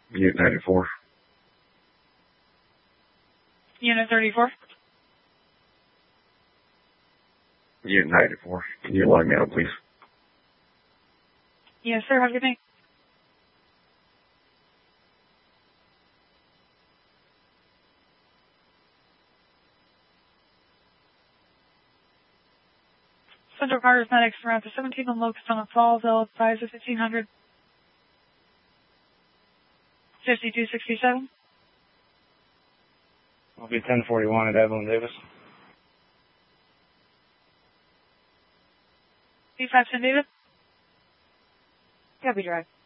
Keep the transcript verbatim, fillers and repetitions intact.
Unit ninety-four. Unit thirty-four. Unit ninety-four. Can you log me out, please? Yes, sir. Have a good day. Central Paramedics around to seventeen on Locust on a Fallsville, price of fifteen hundred. fifty-two sixty-seven. I'll be ten forty-one at Evelyn Davis. B five ten David. Copy, drive.